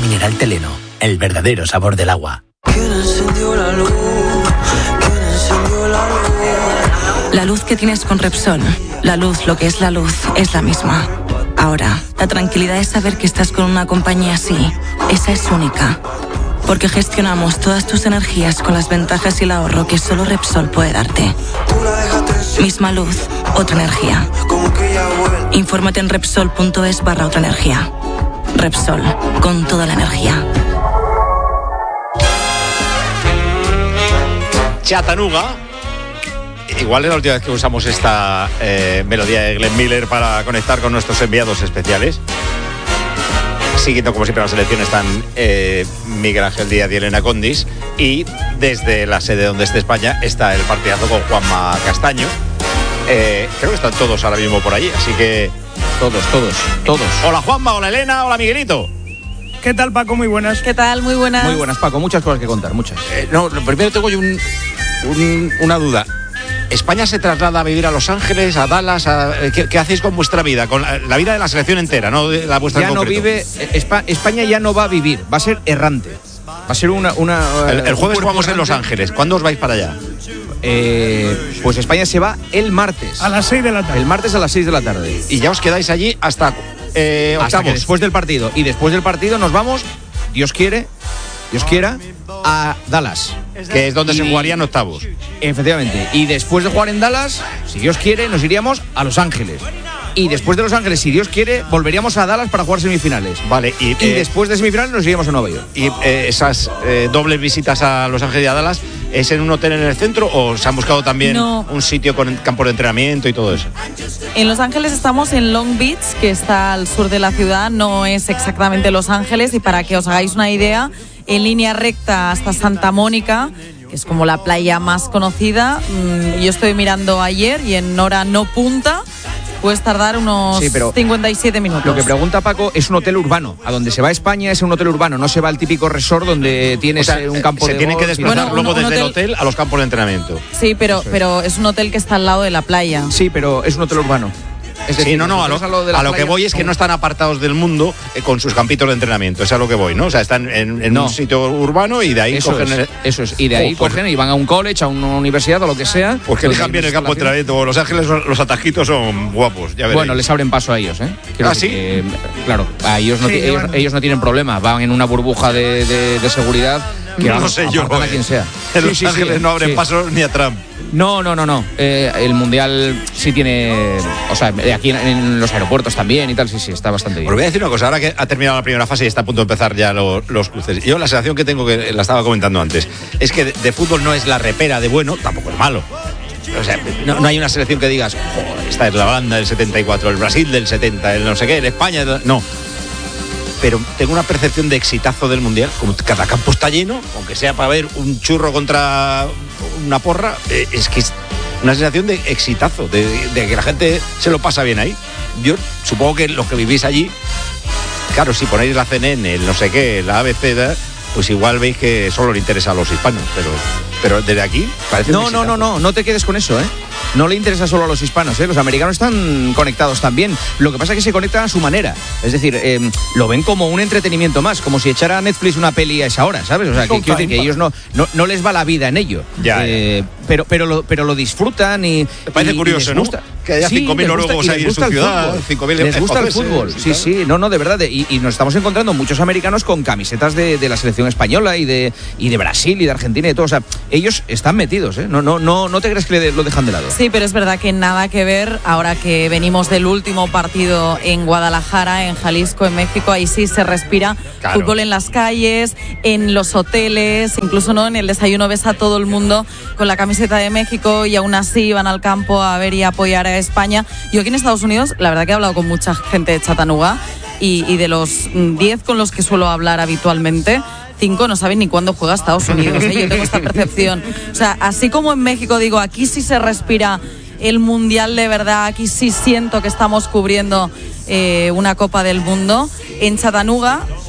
mineral Teleno, el verdadero sabor del agua. ¿Quién encendió la luz? ¿Quién encendió la luz? La luz que tienes con Repsol, la luz, lo que es la luz, es la misma. Ahora, la tranquilidad es saber que estás con una compañía así. Esa es única. Porque gestionamos todas tus energías con las ventajas y el ahorro que solo Repsol puede darte. Misma luz, otra energía. Infórmate en Repsol.es/otra energía. Repsol, con toda la energía. Chattanooga. Igual es la última vez que usamos esta melodía de Glenn Miller para conectar con nuestros enviados especiales. Siguiendo como siempre la selección están Miguel Ángel Díaz y Elena Condis, y desde la sede donde esté España está el partidazo con Juanma Castaño. Creo que están todos ahora mismo por allí, así que todos. Hola Juanma, hola Elena, hola Miguelito. ¿Qué tal, Paco? Muy buenas. ¿Qué tal? Muy buenas. Muy buenas, Paco. Muchas cosas que contar, muchas. No, primero tengo yo una duda. ¿España se traslada a vivir a Los Ángeles, a Dallas? ¿Qué hacéis con vuestra vida? Con la vida de la selección entera, no de la vuestra en concreto. Ya no vive. España ya no va a vivir, va a ser errante. Va a ser el jueves jugamos en Los Ángeles. ¿Cuándo os vais para allá? Pues España se va el martes. A las 6 de la tarde. El martes a las 6 de la tarde. Y ya os quedáis allí hasta que después del partido. Y después del partido nos vamos, Dios quiera, a Dallas. Que es donde se jugarían octavos. Efectivamente. Y después de jugar en Dallas, si Dios quiere, nos iríamos a Los Ángeles. Y después de Los Ángeles, si Dios quiere, volveríamos a Dallas para jugar semifinales. Vale. Y después de semifinales nos iríamos a Nueva York. Y esas dobles visitas a Los Ángeles y a Dallas, ¿es en un hotel en el centro o se han buscado también un sitio con campos de entrenamiento y todo eso? En Los Ángeles estamos en Long Beach, que está al sur de la ciudad, no es exactamente Los Ángeles, y para que os hagáis una idea, en línea recta hasta Santa Mónica, que es como la playa más conocida, yo estoy mirando ayer y en hora no punta puedes tardar unos 57 minutos. Lo que pregunta Paco es un hotel urbano. A donde se va a España es un hotel urbano, no se va al típico resort donde tienes un campo de golf. Se tienen que desplazar luego desde el hotel a los campos de entrenamiento. Sí, pero es un hotel que está al lado de la playa. Sí, pero es un hotel urbano. Es decir, a lo que voy es que no están apartados del mundo con sus campitos de entrenamiento. Es a lo que voy, ¿no? O sea, están en un sitio urbano y de ahí cogen... Eso es, y de ahí cogen y van a un college, a una universidad o lo que sea. Pues que dejan bien el campo de entrenamiento. Los Ángeles, los atajitos son guapos, ya veréis. Bueno, les abren paso a ellos, ¿eh? ¿Sí? Claro, a ellos ellos no tienen problema. Van en una burbuja de seguridad que no sé yo, a quien sea. En Los Ángeles no abren paso ni a Trump. No. El Mundial sí tiene... O sea, aquí en los aeropuertos también y tal, sí, está bastante bien. Os voy a decir una cosa, ahora que ha terminado la primera fase y está a punto de empezar ya los cruces. Yo la sensación que tengo, que la estaba comentando antes, es que de fútbol no es la repera de bueno, tampoco es malo. O sea, no hay una selección que digas, esta es la Holanda del 74, el Brasil del 70, el no sé qué, el España... No. Pero tengo una percepción de exitazo del Mundial, como cada campo está lleno, aunque sea para ver un churro contra una porra, es que es una sensación de exitazo, de que la gente se lo pasa bien ahí. Yo supongo que los que vivís allí, claro, si ponéis la CNN, el no sé qué, la ABC, pues igual veis que solo le interesa a los hispanos, pero desde aquí parece no te quedes con eso, ¿eh? No le interesa solo a los hispanos, ¿eh? Los americanos están conectados también. Lo que pasa es que se conectan a su manera. Es decir, lo ven como un entretenimiento más, como si echara a Netflix una peli a esa hora, ¿sabes? O sea, que quiero decir que ellos no les va la vida en ello. Ya. Pero lo disfrutan y... Me parece curioso, ¿no? Que haya 5.000 noruegos ahí en su ciudad, 5.000 les gusta el escoceses, fútbol. Sí, no, de verdad. Y nos estamos encontrando muchos americanos con camisetas de la selección española y de Brasil y de Argentina y todo. O sea, ellos están metidos, ¿eh? No te crees que lo dejan de lado. Sí, pero es verdad que nada que ver ahora que venimos del último partido en Guadalajara, en Jalisco, en México. Ahí sí se respira fútbol en las calles, en los hoteles, incluso no en el desayuno ves a todo el mundo con la camiseta de México y aún así van al campo a ver y a apoyar a España. Yo aquí en Estados Unidos, la verdad que he hablado con mucha gente de Chattanooga y de los 10 con los que suelo hablar habitualmente, 5 no saben ni cuándo juega Estados Unidos, ¿eh? Yo tengo esta percepción. O sea, así como en México digo, aquí sí se respira el Mundial de verdad, aquí sí siento que estamos cubriendo una Copa del Mundo. En Chattanooga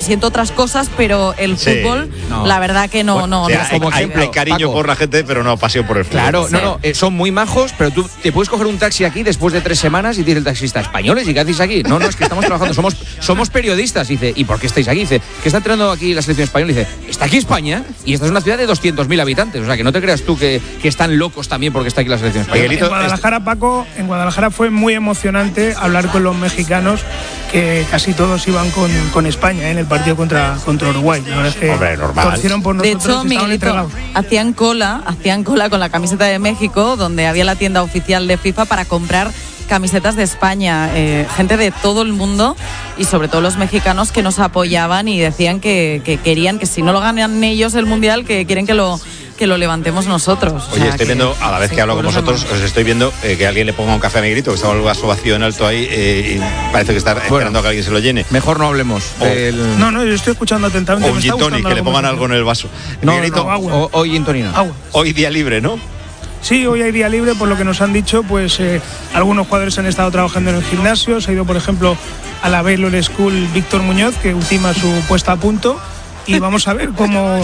siento otras cosas, pero el fútbol, la verdad que no. O sea, hay cariño Paco, por la gente, pero no pasión por el fútbol. Claro, Sí. son muy majos, pero tú te puedes coger un taxi aquí después de 3 semanas y dice el taxista, ¿españoles? ¿Y qué hacéis aquí? No, es que estamos trabajando, somos periodistas. Y dice, ¿y por qué estáis aquí? Dice, ¿qué está entrenando aquí la selección española? Y dice, está aquí España y esta es una ciudad de 200.000 habitantes. O sea, que no te creas tú que están locos también porque está aquí la selección española. Miguelito, En Guadalajara, Paco, en Guadalajara fue muy emocionante hablar con los mexicanos, que casi todos iban con España en el partido contra Uruguay. La verdad es que Hombre, normal. torcieron por De nosotros hecho, y estaban Miguelito, entregados. hacían cola con la camiseta de México, donde había la tienda oficial de FIFA para comprar camisetas de España, gente de todo el mundo y sobre todo los mexicanos que nos apoyaban y decían que querían que si no lo ganan ellos el Mundial, que quieren que lo levantemos nosotros. Oye, estoy viendo, a la vez que hablo con vosotros, os estoy viendo que alguien le ponga un café a Miguelito, que estaba el vaso vacío en alto ahí y parece que está esperando a que alguien se lo llene. Mejor no hablemos. No, yo estoy escuchando atentamente. O un gin tonic, que le pongan algo en el vaso. Miguelito, agua. Hoy gin tonic. Agua. hoy día libre, ¿no? Sí, hoy hay día libre, por lo que nos han dicho, pues algunos jugadores han estado trabajando en el gimnasio. Se ha ido, por ejemplo, a la Baylor School Víctor Muñoz, que ultima su puesta a punto. Y vamos a ver cómo.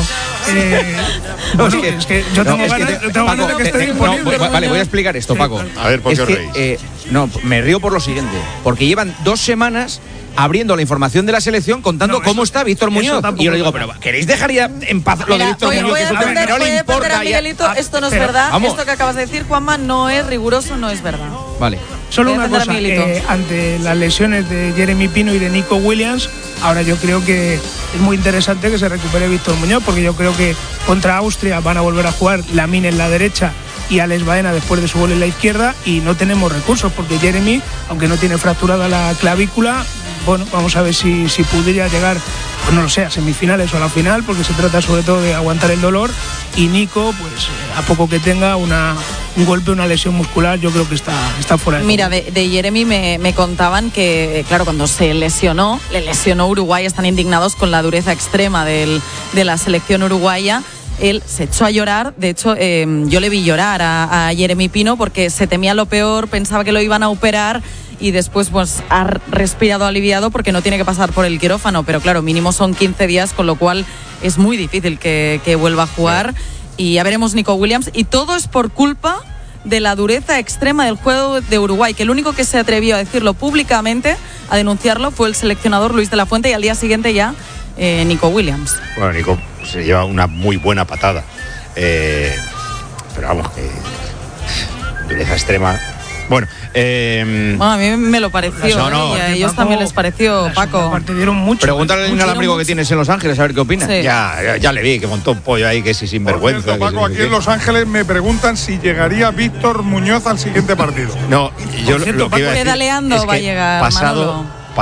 Es que yo tengo ganas de que esté disponible. Vale, voy a explicar esto, Paco. A ver, ¿por qué os reís? Me río por lo siguiente. Porque llevan 2 semanas abriendo la información de la selección contando cómo está Víctor Muñoz. Y yo le digo, pero ¿queréis dejar ya en paz lo de Víctor Muñoz? Voy a Que es un tema que no le importa a Miguelito, esto no es pero, verdad. vamos. Esto que acabas de decir, Juanma, no es riguroso, no es verdad. Vale. Solo Voy a una defender a cosa, Miguelito. ante las lesiones de Jeremy Pino y de Nico Williams, ahora yo creo que es muy interesante que se recupere Víctor Muñoz, porque yo creo que contra Austria van a volver a jugar Lamine en la derecha y Alex Baena después de su gol en la izquierda, y no tenemos recursos, porque Jeremy, aunque no tiene fracturada la clavícula, bueno, vamos a ver si pudiera llegar, pues no lo sé, a semifinales o a la final, porque se trata sobre todo de aguantar el dolor. Y Nico, pues a poco que tenga un golpe, una lesión muscular, yo creo que está fuera de Mira, de Jeremy me contaban que, claro, cuando le lesionó Uruguay, están indignados con la dureza extrema de la selección uruguaya. Él se echó a llorar, de hecho yo le vi llorar a Jeremy Pino porque se temía lo peor, pensaba que lo iban a operar y después pues ha respirado aliviado porque no tiene que pasar por el quirófano, pero claro, mínimo son 15 días, con lo cual es muy difícil que vuelva a jugar. Y ya veremos Nico Williams, y todo es por culpa de la dureza extrema del juego de Uruguay, que el único que se atrevió a decirlo públicamente, a denunciarlo, fue el seleccionador Luis de la Fuente, y al día siguiente ya Nico Williams. Bueno, Nico se lleva una muy buena patada. Pero vamos, que dureza extrema. Bueno, a mí me lo pareció, y a ellos también les pareció, Paco. Dieron mucho. Pregúntale al amigo que tienes en Los Ángeles a ver qué opina. Sí. ya le vi que montó un pollo ahí, que si Por sinvergüenza. cierto, Paco, aquí en Los Ángeles me preguntan si llegaría Víctor Muñoz al siguiente partido. No, yo Por cierto, lo que iba a decir pedaleando es que va a llegar, Manolo.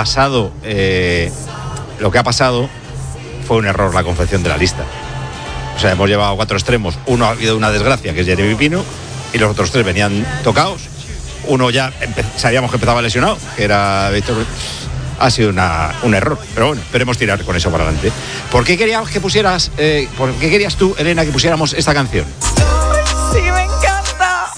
Lo que ha pasado fue un error la confección de la lista. O sea, hemos llevado 4 extremos. Uno ha habido una desgracia, que es Jeremy Pino, y los otros 3 venían tocados. Uno ya sabíamos que empezaba lesionado, que era Víctor. Ha sido un error, pero bueno, esperemos tirar con eso para adelante. ¿Por qué querías que pusieras, por qué querías tú, Elena, que pusiéramos esta canción? Sí, me encanta.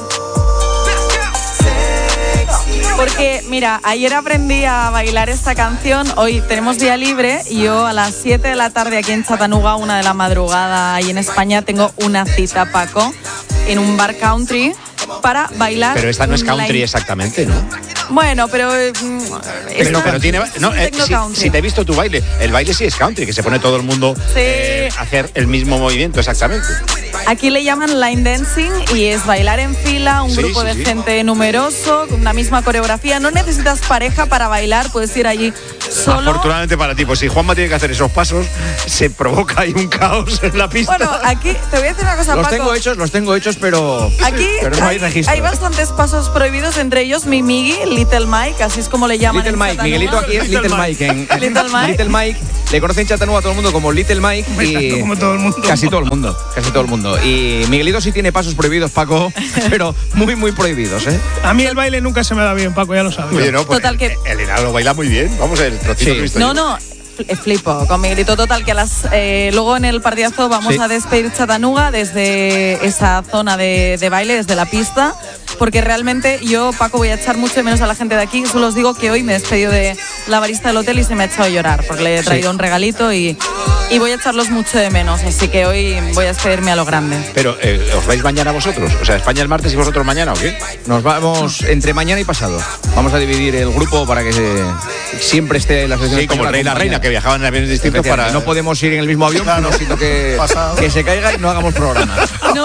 Porque, mira, ayer aprendí a bailar esta canción, hoy tenemos día libre y yo a las 7 de la tarde aquí en Chattanooga, 1 de la madrugada ahí en España, tengo una cita, Paco, en un bar country para bailar. Pero esta no es country exactamente, ¿no? Bueno, pero Pero tiene. No, si te he visto tu baile, el baile sí es country, que se pone todo el mundo a hacer el mismo movimiento exactamente. Aquí le llaman line dancing y es bailar en fila, un grupo de gente numeroso, con una misma coreografía. No necesitas pareja para bailar, puedes ir allí solo. Afortunadamente para ti, pues si Juanma tiene que hacer esos pasos, se provoca ahí un caos en la pista. Bueno, aquí te voy a decir una cosa, Los Paco. tengo hechos, pero Aquí pero no hay registro. hay bastantes pasos prohibidos, entre ellos mi Miggy, Little Mike, así es como le llaman. Little en Mike, Chattanooga. Miguelito aquí es Little Mike. Little Mike. Le conocen en Chattanooga a todo el mundo como Little Mike y Como todo el mundo. casi todo el mundo. Y Miguelito sí tiene pasos prohibidos, Paco, pero muy, muy prohibidos, ¿eh? A mí el baile nunca se me da bien, Paco, ya lo sabes. Oye, no, pues Total que- Elena lo baila muy bien. Vamos a ver el trocito Sí. que he visto yo. No, flipo con Miguelito. Total, que luego en el partidazo vamos a despedir Chattanooga desde esa zona de baile, desde la pista. porque realmente yo, Paco, voy a echar mucho de menos a la gente de aquí. Solo os digo que hoy me he despedido de la barista del hotel y se me ha echado a llorar, porque le he traído un regalito y voy a echarlos mucho de menos, así que hoy voy a despedirme a lo grande. Pero, ¿os vais mañana vosotros? O sea, España el martes y vosotros mañana, ¿o qué? Nos vamos entre mañana y pasado. Vamos a dividir el grupo para que siempre esté la selección. Sí, como el rey y la reina, que viajaban en aviones distintos para... No podemos ir en el mismo avión, no sino que se caiga y no hagamos programa.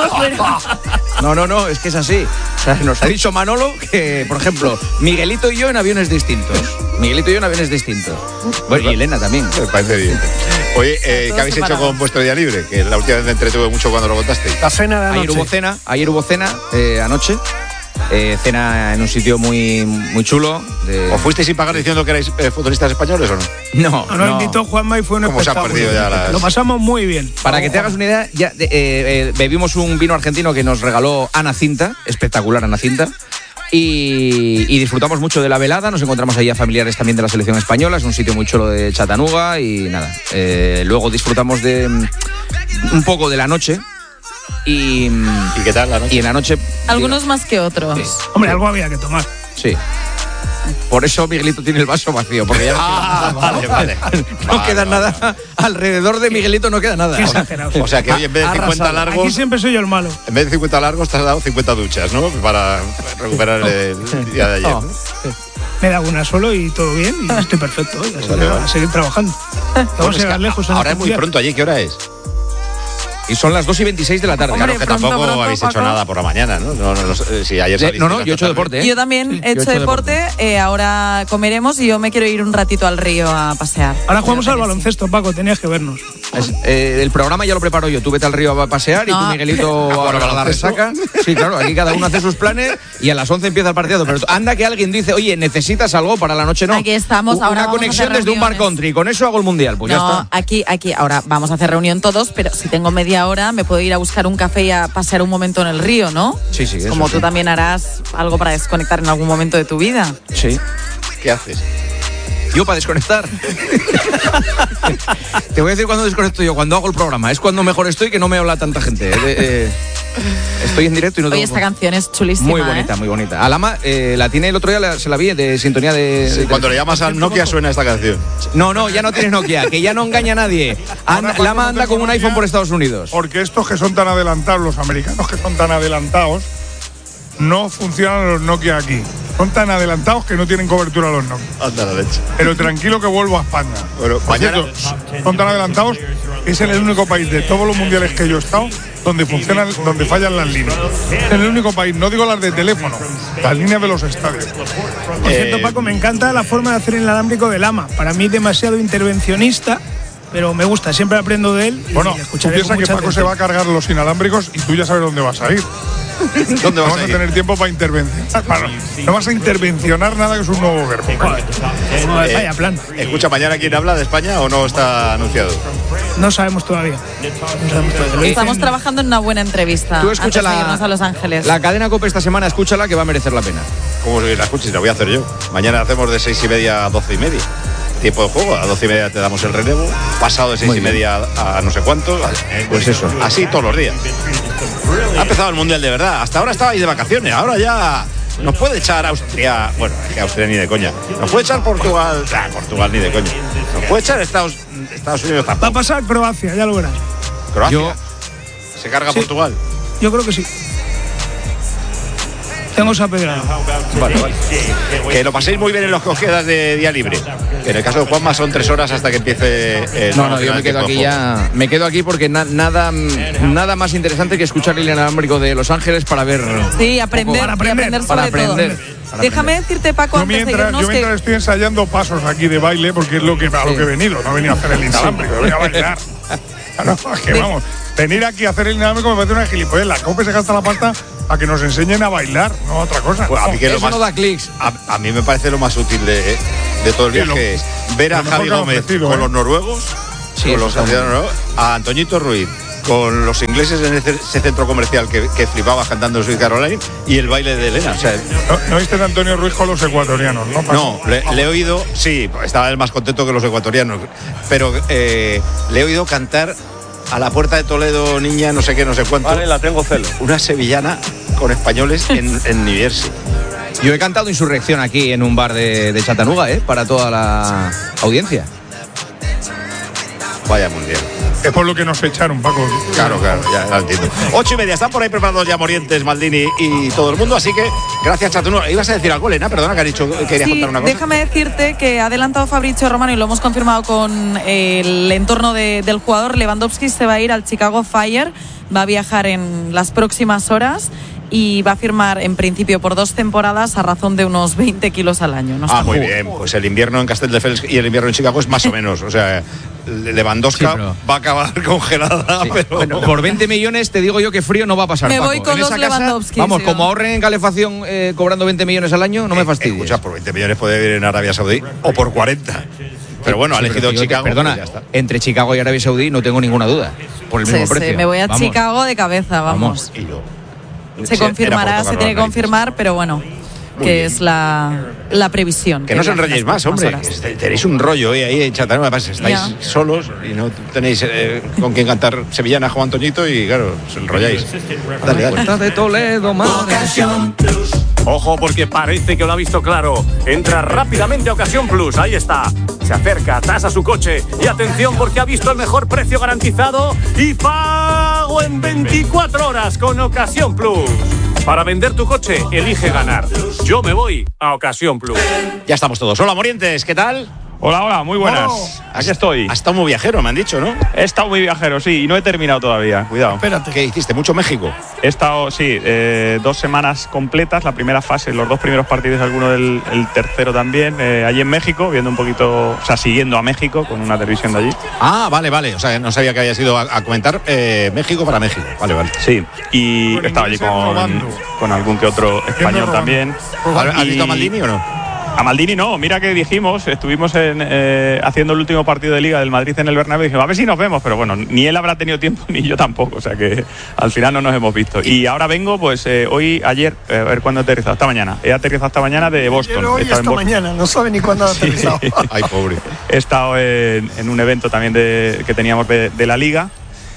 No, es que es así. O sea, nos ha dicho Manolo que, por ejemplo, Miguelito y yo en aviones distintos. Bueno, y Elena también. Me parece bien. Oye, ¿qué habéis hecho con vuestro día libre? Que la última vez me entretuve mucho cuando lo contaste. La cena de anoche. Ayer hubo cena, anoche. Cena en un sitio muy, muy chulo. ¿Os fuisteis sin pagar diciendo que erais futbolistas españoles o no? No. Nos invitó Juanma y fue un espectáculo. ¿Cómo se han perdido ya Lo pasamos muy bien. Para que te hagas una idea, ya bebimos un vino argentino que nos regaló Ana Cinta, espectacular Ana Cinta. Y disfrutamos mucho de la velada. Nos encontramos ahí a familiares también de la selección española. Es un sitio muy chulo de Chattanooga. Y nada, luego disfrutamos de un poco de la noche. ¿Y qué tal la noche? Y en la noche... Algunos más que otros. Sí. Hombre, algo había que tomar. Sí. Por eso Miguelito tiene el vaso vacío, porque ya no queda nada. Alrededor de Miguelito no queda nada. O sea que hoy en vez de 50 largos... Aquí siempre soy yo el malo. En vez de 50 largos te has dado 50 duchas, ¿no? Para recuperar el día de ayer, ¿no? Me da una solo y todo bien y estoy perfecto. Vale. A seguir trabajando. Vamos a llegar lejos. Ahora es muy pronto allí. ¿Qué hora es? Y son las 2:26 de la tarde. Hombre, claro que tampoco habéis hecho nada por la mañana, ¿no? Si ayer saliste. No, yo he hecho deporte. Yo también he hecho deporte. Ahora comeremos y yo me quiero ir un ratito al río a pasear. Ahora jugamos al baloncesto, Paco, tenías que vernos. El programa ya lo preparo yo. Tú vete al río a pasear y tú, Miguelito, a la resaca. Sí, claro, aquí cada uno hace sus planes y a las 11 empieza el partido. Pero anda que alguien dice, oye, ¿necesitas algo para la noche? No. Aquí estamos, ahora una conexión desde un bar country. Con eso hago el mundial. Pues ya está. Aquí, ahora vamos a hacer reunión todos, pero si tengo media hora me puedo ir a buscar un café y a pasear un momento en el río, ¿no? Sí. Como tú también harás algo para desconectar en algún momento de tu vida. Sí. ¿Qué haces? Yo para desconectar. Te voy a decir cuándo desconecto yo, cuando hago el programa. Es cuando mejor estoy, que no me habla tanta gente. Estoy en directo y no tengo... Oye, esta canción es chulísima. Muy bonita, muy bonita. Alama la tiene el otro día, se la vi de sintonía de... Sí, cuando le llamas al Nokia suena esta canción. No, ya no tienes Nokia, que ya no engaña a nadie. Lama anda con un iPhone por Estados Unidos. Porque estos que son tan adelantados, los americanos que son tan adelantados, no funcionan los Nokia aquí. Son tan adelantados que no tienen cobertura los Nokia. Anda la leche. Pero tranquilo que vuelvo a España. Bueno, mañana... Son tan adelantados que es en el único país de todos los mundiales que yo he estado donde fallan las líneas. Es el único país, no digo las de teléfono, las líneas de los estadios. Por cierto, Paco, me encanta la forma de hacer el inalámbrico de Lama. Para mí demasiado intervencionista, pero me gusta, siempre aprendo de él. Bueno, tú piensas que Paco se va a cargar los inalámbricos y tú ya sabes dónde vas a ir. ¿Dónde vas a tener tiempo para intervencionar? No vas a intervencionar nada, que es un nuevo verbo. Vaya plan. Escucha, ¿mañana quién habla de España o no está anunciado? No sabemos todavía. Estamos trabajando en una buena entrevista. Tú escucha antes de irnos a Los Ángeles. La cadena COPE esta semana, escúchala, que va a merecer la pena. ¿Cómo la escuchas? La voy a hacer yo. Mañana hacemos de 6:30 a 12:30. Tiempo de juego, a 12:30 te damos el relevo, pasado de 6:30 a no sé cuánto, pues eso. Así todos los días. Ha empezado el Mundial de verdad. Hasta ahora estabais de vacaciones, ahora ya nos puede echar Austria. Bueno, es que Austria ni de coña. Nos puede echar Portugal. Portugal ni de coña. Nos puede echar Estados Unidos tampoco. Va a pasar Croacia, ya lo verás. ¿Croacia? ¿Se carga Portugal? Yo creo que sí. Tengo esa pedrada. Vale. Que lo paséis muy bien en los que os quedas de día libre. Que en el caso de Juanma son 3 horas hasta que empiece el... No, yo me quedo aquí ya. Me quedo aquí porque nada más interesante que escuchar el inalámbrico de Los Ángeles para ver... Sí, aprender sobre todo. Déjame decirte, Paco, yo mientras estoy ensayando pasos aquí de baile, porque es a lo que he venido. No he venido a hacer el inalámbrico, he venido a bailar. Claro, es que vamos, venir aquí a hacer el inalámbrico me parece una gilipollez. La COPE se gasta la pasta a que nos enseñen a bailar, no a otra cosa. Pues a mí que eso no da clics. A mí me parece lo más útil de todo el viaje es ver a Javi Gómez con los noruegos, con los noruegos, a Antoñito Ruiz con los ingleses en ese centro comercial que flipaba cantando Sweet Caroline y el baile de Elena. O sea, ¿No viste a Antonio Ruiz con los ecuatorianos? No, le he oído, sí, estaba él más contento que los ecuatorianos, pero le he oído cantar a la puerta de Toledo, niña, no sé qué, no sé cuánto. Vale, la tengo celo. Una sevillana con españoles en New Jersey. Yo he cantado Insurrección aquí en un bar de Chattanooga, para toda la audiencia. Vaya mundial. Es por lo que nos echaron, Paco. Claro, ya lo entiendo. 8:30, están por ahí preparados ya Morientes, Maldini y todo el mundo, así que gracias, Chattanooga. ¿Ibas a decir algo, Elena? Perdona, que has dicho que querías contar una cosa. Déjame decirte que ha adelantado Fabrizio Romano y lo hemos confirmado con el entorno del jugador. Lewandowski se va a ir al Chicago Fire, va a viajar en las próximas horas y va a firmar en principio por 2 temporadas a razón de unos 20 kilos al año. No muy bien. Pues el invierno en Castelldefels y el invierno en Chicago es más o menos. O sea, Lewandowski va a acabar congelada. Sí. Pero... Bueno, por 20 millones te digo yo que frío no va a pasar. Me Paco. voy con en los esa casa, Lewandowski. vamos, como ahorren en calefacción cobrando 20 millones al año, no me fastidies. Escucha, por 20 millones puede vivir en Arabia Saudí o por 40. Pero bueno, ha elegido Chicago. Perdona, pues ya está. entre Chicago y Arabia Saudí no tengo ninguna duda. Por el mismo precio. Me voy a Vamos. Chicago de cabeza, vamos. Y yo. Se confirmará, se tiene que confirmar, pero bueno, que es la previsión. Que no os enrolléis más, hombre. Tenéis un rollo ahí en Chattanooga, estáis solos y no tenéis con quien cantar sevillana Juan Antoñito y claro, os enrolláis. Dale. De Toledo, Ocasión Plus. Ojo, porque parece que lo ha visto claro. Entra rápidamente a Ocasión Plus, ahí está. Se acerca, tasa su coche y atención porque ha visto el mejor precio garantizado y pago en 24 horas con Ocasión Plus. Para vender tu coche, elige ganar. Yo me voy a Ocasión Plus. Ya estamos todos. Hola, Morientes, ¿qué tal? Hola, muy buenas. Aquí estoy. Has estado muy viajero, me han dicho, ¿no? He estado muy viajero, sí, y no he terminado todavía. Cuidado. Espérate. ¿Qué hiciste? ¿Mucho México? He estado, sí, 2 semanas completas. La primera fase, los 2 primeros partidos, alguno el tercero también. Allí en México, viendo un poquito, o sea, siguiendo a México con una televisión de allí. Ah, vale. O sea, no sabía que habías ido a comentar México para México. Vale. Sí, y estaba allí con algún que otro español también. ¿Has visto a Maldini o no? A Maldini no, mira que dijimos, estuvimos haciendo el último partido de Liga del Madrid en el Bernabéu y dijimos, a ver si nos vemos, pero bueno, ni él habrá tenido tiempo ni yo tampoco, o sea que al final no nos hemos visto. Y ahora vengo, pues ayer, a ver cuándo he aterrizado, esta mañana. He aterrizado esta mañana de Boston. Pero hoy esta mañana, no sabe ni cuándo ha aterrizado. Sí. Ay, pobre. He estado en un evento también que teníamos de la Liga.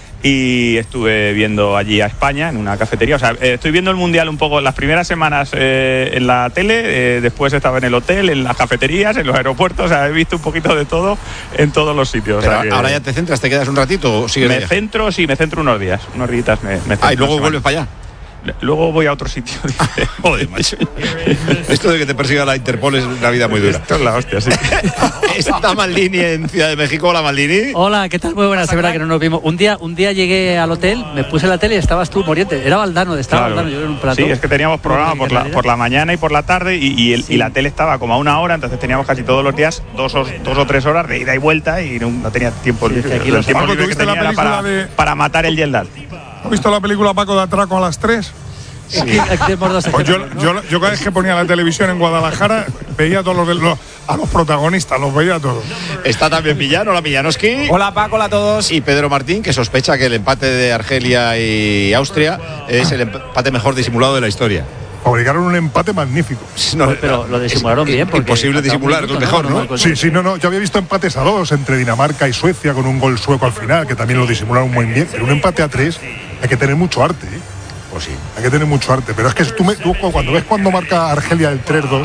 Y estuve viendo allí a España en una cafetería. O sea, estoy viendo el Mundial un poco las primeras semanas en la tele, después estaba en el hotel, en las cafeterías, en los aeropuertos. O sea, he visto un poquito de todo en todos los sitios. Pero o sea, ahora ya te centras, ¿te quedas un ratito o sigues? Me centro unos días. Unos días me centro. Y luego vuelves para allá. Luego voy a otro sitio. Joder, macho. Esto de que te persiga la Interpol es una vida muy dura. Esto es la hostia, sí. Está Maldini en Ciudad de México. Hola, Maldini. Hola, ¿qué tal? Muy buenas, es verdad que no nos vimos. Un día llegué al hotel, me puse la tele y estabas tú, Moriente. Era Valdano, Valdano, yo en un plato. Sí, es que teníamos programa por la mañana y por la tarde y la tele estaba como a 1 hora, entonces teníamos casi todos los días 2 o 3 horas de ida y vuelta y no tenía tiempo libre. El tiempo libre que tenía era para matar el Yeldal. ¿Has visto la película Paco de Atraco a las 3? Sí. Pues yo cada vez que ponía la televisión en Guadalajara veía a todos a los protagonistas, los veía a todos. Está también Millán, hola Millanoski. Hola Paco, hola a todos. Y Pedro Martín, que sospecha que el empate de Argelia y Austria es el empate mejor disimulado de la historia. Fabricaron un empate magnífico. No, pero lo disimularon bien. Porque imposible disimular, es lo mejor, ¿no? Sí, yo había visto empates a 2 entre Dinamarca y Suecia con un gol sueco al final, que también lo disimularon muy bien. Pero un empate a 3 hay que tener mucho arte, ¿eh? Pues sí. Hay que tener mucho arte. Pero es que tú cuando marca Argelia el 3-2,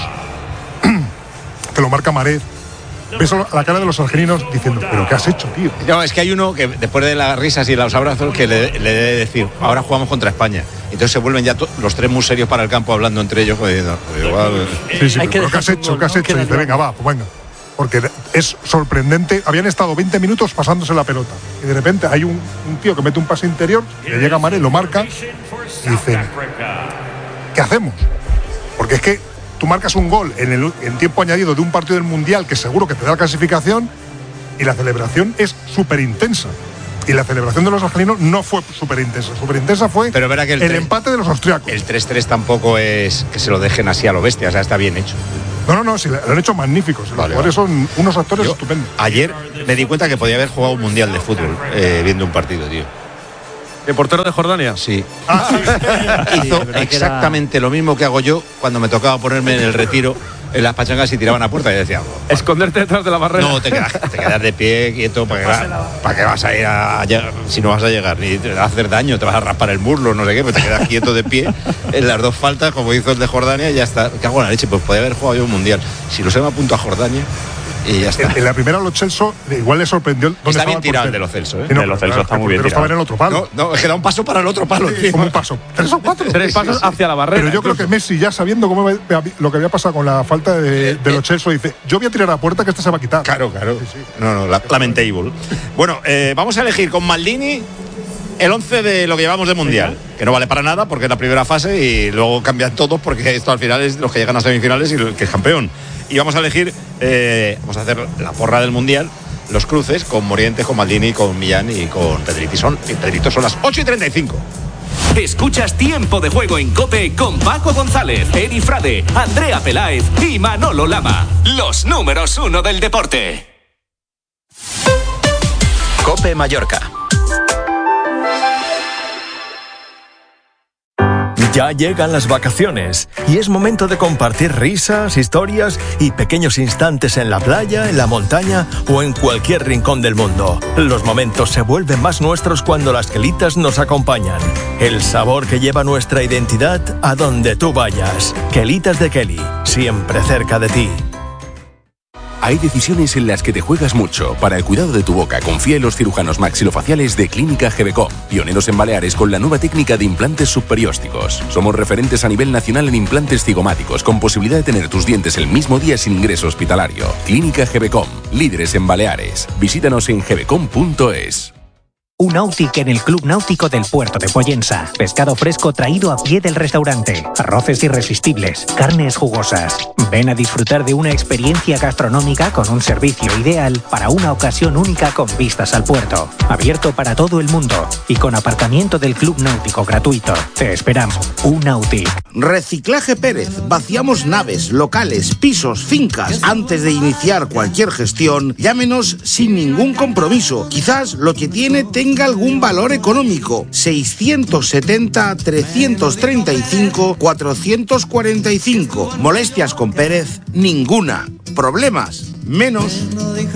que lo marca Maret, ves a la cara de los argelinos diciendo, ¿pero qué has hecho, tío? No, es que hay uno que después de las risas y los abrazos que le debe decir, ahora jugamos contra España. Entonces se vuelven ya los 3 muy serios para el campo hablando entre ellos. Igual. Sí, pero ¿qué has hecho? ¿Qué has hecho? Y dice, venga, venga. Porque es sorprendente. Habían estado 20 minutos pasándose la pelota. Y de repente hay un tío que mete un pase interior, le llega a Maret, lo marca y dicen, ¿qué hacemos? Porque es que tú marcas un gol en tiempo añadido de un partido del Mundial que seguro que te da la clasificación y la celebración es súper intensa. Y la celebración de los argelinos no fue súper intensa. Súper intensa fue pero verá que el empate de los austriacos. El 3-3 tampoco es que se lo dejen así a lo bestia, o sea, está bien hecho. No, sí, lo han hecho magníficos. Los jugadores son unos actores estupendos. Ayer me di cuenta que podía haber jugado un mundial de fútbol viendo un partido, tío. ¿El portero de Jordania? Sí. Hizo exactamente lo mismo que hago yo cuando me tocaba ponerme en el retiro en las pachangas y tiraban a puerta y decían... Esconderte detrás de la barrera. No, te quedas de pie, quieto, ¿para qué vas a ir a llegar? Si no vas a llegar, ni te vas a hacer daño, te vas a raspar el muslo, no sé qué, pero te quedas quieto de pie en las 2 faltas, como hizo el de Jordania, y ya está. Cago en la leche, pues podía haber jugado yo un mundial. Si lo sé, me apunto a Jordania y ya está. En la primera Lo Celso igual le sorprendió dónde está estaba bien tirado el de Lo Celso, ¿eh? De Lo Celso está muy bien pero tirado. estaba en el otro palo. No, es que da un paso para el otro palo. Sí, como un paso. 3 o 4. 3 pasos hacia la barrera. Pero yo creo que Messi, ya sabiendo lo que había pasado con la falta de Lo Celso, dice, yo voy a tirar a puerta que esta se va a quitar. Claro. Sí. No, lamentable. Bueno, vamos a elegir con Maldini el 11 de lo que llevamos de Mundial, que no vale para nada porque es la primera fase y luego cambian todos porque esto al final es los que llegan a semifinales y el que es campeón. Y vamos a elegir, vamos a hacer la porra del Mundial, los cruces con Morientes, con Maldini, con Millán y con Pedrito. Son las 8:35. Escuchas Tiempo de Juego en COPE con Paco González, Eri Frade, Andrea Peláez y Manolo Lama. Los números 1 del deporte. COPE Mallorca. Ya llegan las vacaciones y es momento de compartir risas, historias y pequeños instantes en la playa, en la montaña o en cualquier rincón del mundo. Los momentos se vuelven más nuestros cuando las Quelitas nos acompañan. El sabor que lleva nuestra identidad a donde tú vayas. Quelitas de Kelly, siempre cerca de ti. Hay decisiones en las que te juegas mucho. Para el cuidado de tu boca, confía en los cirujanos maxilofaciales de Clínica GBCOM, pioneros en Baleares con la nueva técnica de implantes subperiósticos. Somos referentes a nivel nacional en implantes cigomáticos, con posibilidad de tener tus dientes el mismo día sin ingreso hospitalario. Clínica GBCOM, líderes en Baleares. Visítanos en gbcom.es. Un Nautic en el Club Náutico del Puerto de Pollensa. Pescado fresco traído a pie del restaurante. Arroces irresistibles. Carnes jugosas. Ven a disfrutar de una experiencia gastronómica con un servicio ideal para una ocasión única con vistas al puerto. Abierto para todo el mundo y con aparcamiento del Club Náutico gratuito. Te esperamos. Un Nautic. Reciclaje Pérez. Vaciamos naves, locales, pisos, fincas. Antes de iniciar cualquier gestión, llámenos sin ningún compromiso. Quizás lo que tiene tenga algún valor económico. 670-335-445. Molestias con Pérez, ninguna. Problemas, menos.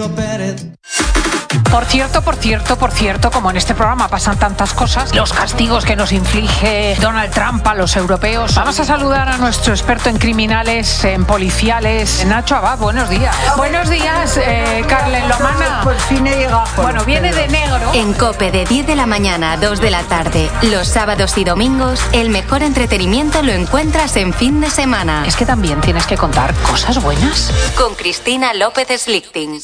Por cierto, como en este programa pasan tantas cosas, los castigos que nos inflige Donald Trump a los europeos. Vamos a saludar a nuestro experto en criminales, en policiales, Nacho Abad. Buenos días. Buenos días, Carlen Lomana. Por fin he llegado. Bueno, viene de negro. En COPE de 10 de la mañana a 2 de la tarde, los sábados y domingos, el mejor entretenimiento lo encuentras en fin de semana. Es que también tienes que contar cosas buenas. Con Cristina López Slichting.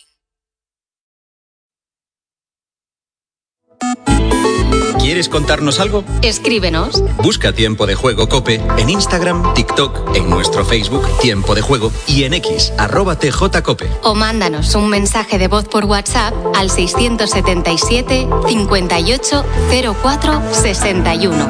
¿Quieres contarnos algo? Escríbenos. Busca Tiempo de Juego COPE en Instagram, TikTok, en nuestro Facebook Tiempo de Juego y en X, @TJCOPE. O mándanos un mensaje de voz por WhatsApp al 677 58 04 61.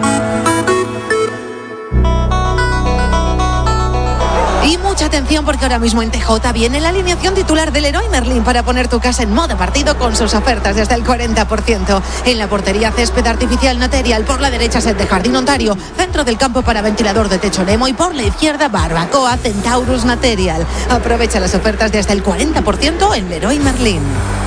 Y mucha atención porque ahora mismo en TJ viene la alineación titular del Leroy Merlin para poner tu casa en modo partido con sus ofertas desde el 40%. En la portería césped artificial Naterial, por la derecha set de Jardín Ontario, centro del campo para ventilador de techo Nemo y por la izquierda Barbacoa Centaurus Naterial. Aprovecha las ofertas desde el 40% en Leroy Merlin.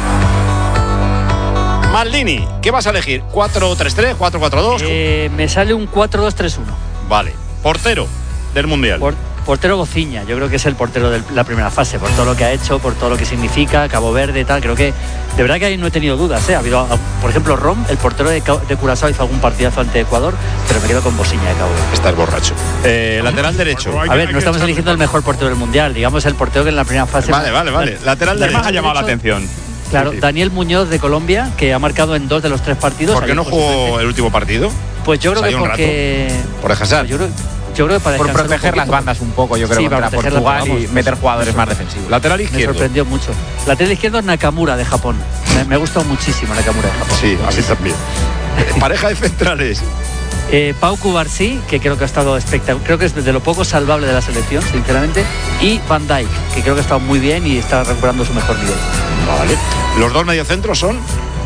Maldini, ¿qué vas a elegir? ¿4-3-3, 4-4-2? Me sale un 4-2-3-1. Vale. Portero del Mundial. Portero Gociña, yo creo que es el portero de la primera fase, por todo lo que ha hecho, por todo lo que significa, Cabo Verde y tal. Creo que, de verdad que ahí no he tenido dudas, ¿eh? Ha habido, por ejemplo, Rom, el portero de Curazao, hizo algún partidazo ante Ecuador, pero me quedo con Gociña de Cabo Verde. Estás borracho. Lateral derecho. A ver, no estamos eligiendo el mejor portero del Mundial, digamos el portero que en la primera fase... Vale. Lateral derecho. Además ha llamado la atención. Claro, sí. Daniel Muñoz de Colombia, que ha marcado en 2 de los 3 partidos. ¿Por qué no jugó el último partido? Pues yo creo que porque... ¿Por Hazard? Yo creo que para por proteger las bandas un poco, yo creo, contra Portugal y meter jugadores más defensivos. Lateral izquierdo. Me sorprendió mucho. Lateral izquierdo, Nakamura de Japón. Me ha gustado muchísimo Nakamura de Japón. Sí, a mí también. Pareja de centrales. Pau Cubarsí, que creo que ha estado espectacular, creo que es de lo poco salvable de la selección, sinceramente, y Van Dijk, que creo que ha estado muy bien y está recuperando su mejor nivel. Vale. Los dos mediocentros son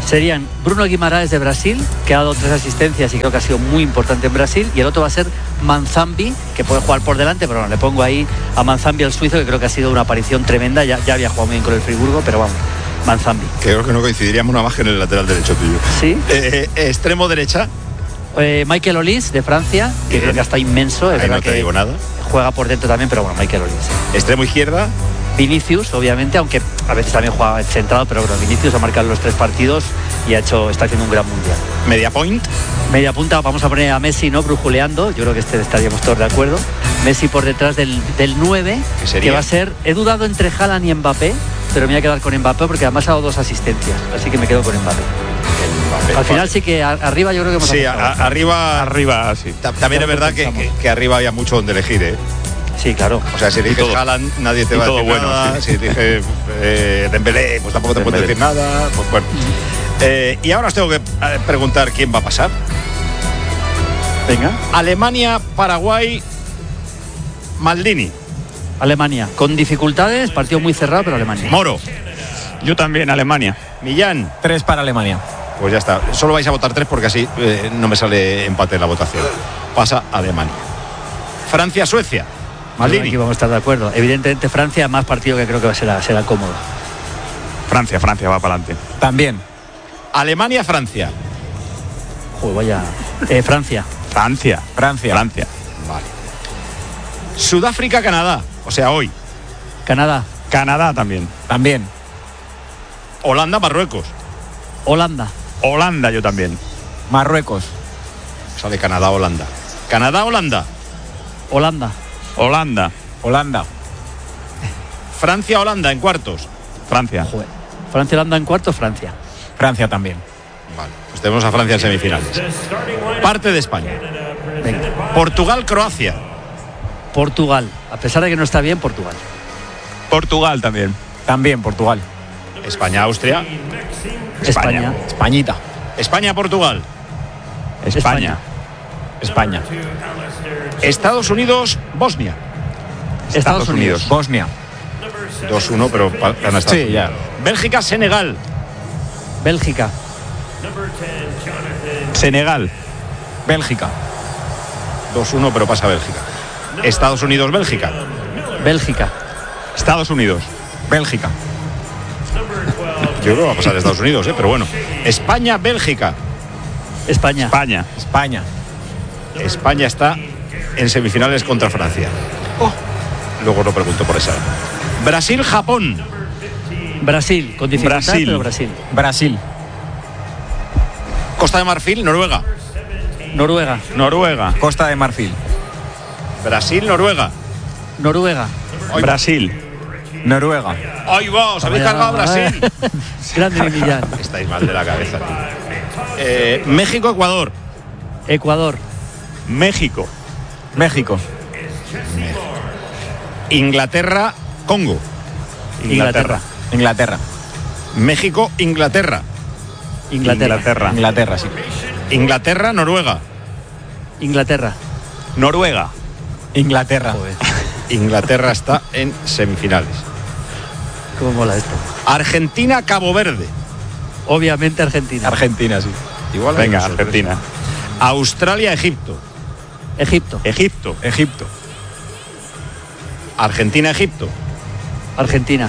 Serían Bruno Guimaraes de Brasil, que ha dado 3 asistencias y creo que ha sido muy importante en Brasil, y el otro va a ser Manzambi, que puede jugar por delante, pero bueno, le pongo ahí a Manzambi, el suizo, que creo que ha sido una aparición tremenda. Ya había jugado muy bien con el Friburgo, pero vamos, Manzambi. Creo que no coincidiríamos una más que en el lateral derecho tuyo. Sí. Extremo derecha. Michael Olise de Francia, que creo que está inmenso. Ahí no te digo nada. Juega por dentro también, pero bueno, Michael Olise. Extremo izquierda. Vinicius, obviamente, aunque a veces también juega centrado, pero bueno, Vinicius ha marcado los 3 partidos y está haciendo un gran mundial. Media point. Media punta, vamos a poner a Messi, ¿no? Brujuleando, yo creo que estaríamos todos de acuerdo. Messi por detrás del 9, que va a ser, he dudado entre Haaland y Mbappé, pero me voy a quedar con Mbappé porque además ha dado 2 asistencias, así que me quedo con Mbappé. Al final sí que arriba yo creo que hemos arriba sí. También es verdad que arriba había mucho donde elegir, ¿eh? Sí, claro. O sea, si eliges Haaland, nadie te va a decir nada. Sí. Si eliges Dembélé, pues tampoco te puede decir nada. Pues bueno. Y ahora os tengo que preguntar quién va a pasar. Venga. Alemania, Paraguay, Maldini. Alemania. Con dificultades, partido muy cerrado, pero Alemania. Moro. Yo también, Alemania. Millán. 3 para Alemania. Pues ya está. Solo vais a votar 3 porque así no me sale empate en la votación. Pasa Alemania. Francia, Suecia. Maldini. Aquí vamos a estar de acuerdo. Evidentemente Francia, más partido que creo que será cómodo. Francia va para adelante. También. Alemania, Francia. Joder, vaya. Francia. Vale. Sudáfrica, Canadá. O sea, hoy. Canadá también. Holanda, Marruecos. Holanda yo también. Marruecos. Sale Canadá, Holanda. Canadá, Holanda. Francia, Holanda en cuartos. Francia. Joder. Francia, Holanda en cuartos, Francia. Francia también. Vale, pues tenemos a Francia en semifinales. Parte de España. Venga. Portugal, Croacia. Portugal. A pesar de que no está bien, Portugal. Portugal también. También Portugal. España, Austria. España. Españita. España, Portugal. España. Estados Unidos, Bosnia. Estados Unidos. Bosnia. 2-1, pero gana Estados Unidos. Ya. Bélgica, Senegal. Bélgica. Senegal. Bélgica. 2-1, pero pasa Bélgica. Estados Unidos, Bélgica. Bélgica. Estados Unidos. Bélgica. Yo creo que va a pasar Estados Unidos, pero bueno. España, Bélgica. España. España está en semifinales contra Francia. Luego lo pregunto por esa. Brasil, Japón. Brasil, con dificultad, pero Brasil. Costa de Marfil, Noruega. Noruega. Costa de Marfil. Brasil, Noruega. Brasil. Noruega. ¡Ay, va! ¿Os habéis cargado a Brasil? Grande Millán. Estáis mal de la cabeza, tío. México, Ecuador. México. Inglaterra, Congo. Inglaterra. México, Inglaterra, sí. Inglaterra, Noruega. Noruega. Inglaterra. Joder. Inglaterra está en semifinales. ¿Cómo mola esto? Argentina, Cabo Verde. Obviamente Argentina. Argentina, sí. Igual. Venga, Argentina. Australia, Egipto. Egipto. Argentina, Egipto. Argentina.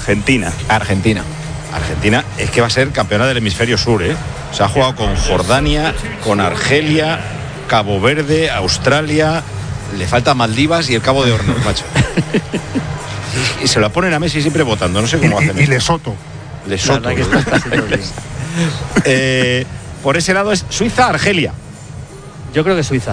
Argentina es que va a ser campeona del hemisferio sur, ¿eh? Se ha jugado con Jordania, con Argelia, Cabo Verde, Australia, le falta Maldivas y el Cabo de Hornos, macho. Y se lo ponen a Messi siempre votando, no sé cómo hacen. Y Lesoto. Lesoto. Por ese lado es Suiza, Argelia. Yo creo que Suiza.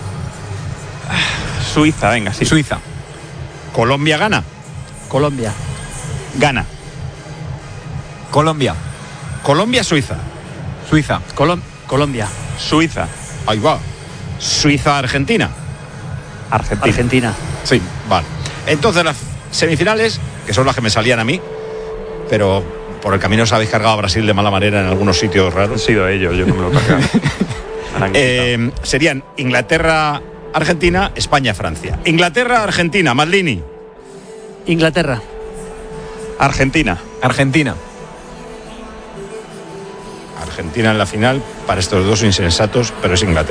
Suiza, venga, sí. Suiza. Colombia, gana. Colombia. Gana. Colombia. Colombia, Suiza. Suiza. Colombia. Suiza. Ahí va. Suiza, Argentina. Argentina. Sí, vale. Entonces las semifinales, que son las que me salían a mí, pero por el camino os habéis cargado a Brasil de mala manera en algunos sitios raros. Han sido ellos, yo no me lo he cargado. Serían Inglaterra, Argentina, España, Francia. Inglaterra, Argentina, Maldini. Inglaterra. Argentina. Argentina en la final para estos dos insensatos, pero es Inglaterra.